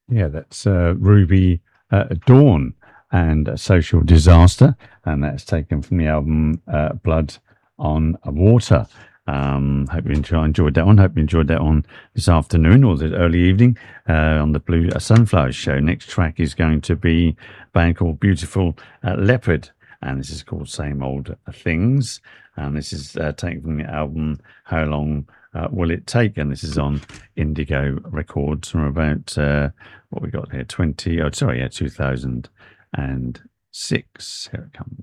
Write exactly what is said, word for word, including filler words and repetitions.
Yeah, that's uh, Ruby uh, Dawn and a Social Disaster, and that's taken from the album uh, Blood on Water. Um, hope you enjoy, enjoyed that one. Hope you enjoyed that one this afternoon or this early evening uh, on the Blue uh, Sunflower Show. Next track is going to be a band called Beautiful uh, Leopard, and this is called Same Old Things. And this is uh, taken from the album How Long uh, Will It Take? And this is on Indigo Records from about. Uh, what we got here twenty oh sorry yeah two thousand six. Here it comes.